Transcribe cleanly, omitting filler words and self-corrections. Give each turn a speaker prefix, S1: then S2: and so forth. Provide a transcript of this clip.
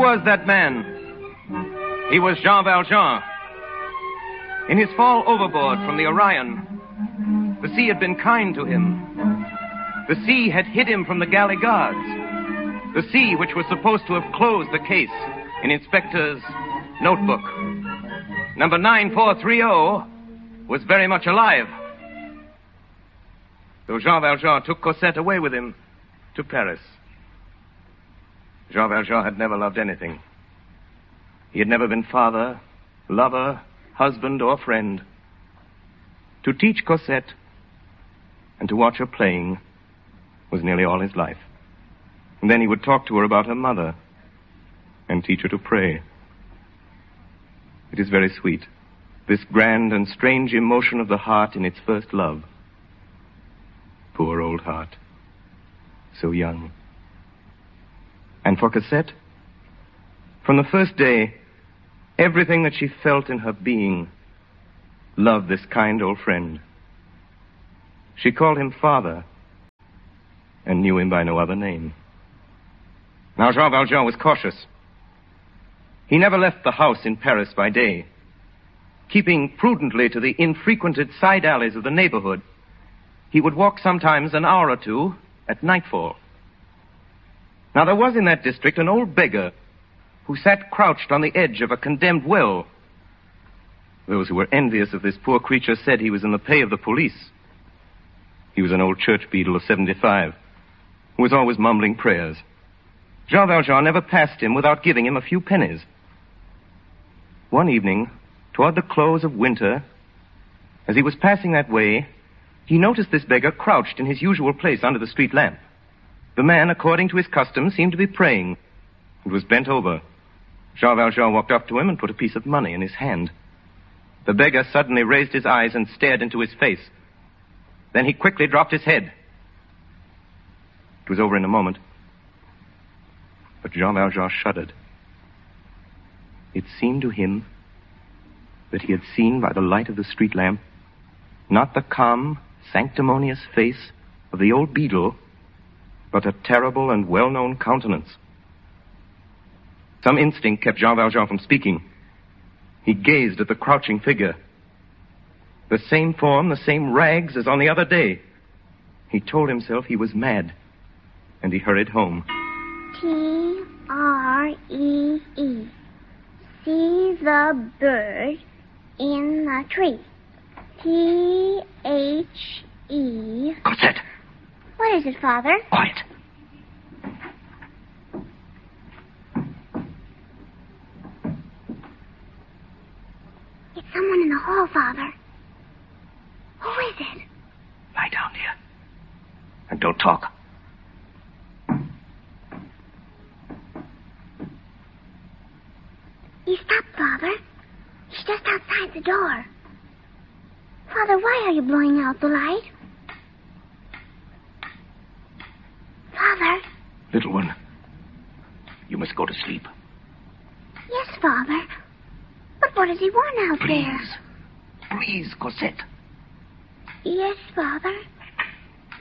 S1: was that man? He was Jean Valjean. In his fall overboard from the Orion, the sea had been kind to him. The sea had hid him from the galley guards. The sea which was supposed to have closed the case in Inspector's notebook. Number 9430 was very much alive. So Jean Valjean took Cosette away with him to Paris. Jean Valjean had never loved anything. He had never been father, lover, husband, or friend. To teach Cosette and to watch her playing was nearly all his life. And then he would talk to her about her mother and teach her to pray. It is very sweet, this grand and strange emotion of the heart in its first love. Poor old heart, so young. And for Cosette, from the first day, everything that she felt in her being loved this kind old friend. She called him father and knew him by no other name. Now, Jean Valjean was cautious. He never left the house in Paris by day. Keeping prudently to the infrequented side alleys of the neighborhood, he would walk sometimes an hour or two at nightfall. Now, there was in that district an old beggar who sat crouched on the edge of a condemned well. Those who were envious of this poor creature said he was in the pay of the police. He was an old church beadle of 75, who was always mumbling prayers. Jean Valjean never passed him without giving him a few pennies. One evening, toward the close of winter, as he was passing that way, he noticed this beggar crouched in his usual place under the street lamp. The man, according to his custom, seemed to be praying. He was bent over. Jean Valjean walked up to him and put a piece of money in his hand. The beggar suddenly raised his eyes and stared into his face. Then he quickly dropped his head. It was over in a moment. But Jean Valjean shuddered. It seemed to him that he had seen by the light of the street lamp not the calm, sanctimonious face of the old beadle, but a terrible and well-known countenance. Some instinct kept Jean Valjean from speaking. He gazed at the crouching figure. The same form, the same rags as on the other day. He told himself he was mad, and he hurried home.
S2: T-R-E-E. See the bird in the tree. T-H-E.
S3: Cosette!
S2: What is it, Father?
S3: Quiet.
S2: It's someone in the hall, Father. Who is it?
S3: Lie down, dear. And don't talk.
S2: He stopped, Father. He's just outside the door. Father, why are you blowing out the light? Father?
S3: Little one, you must go to sleep.
S2: Yes, Father. But what does he want out there?
S3: Please, Cosette.
S2: Yes, Father.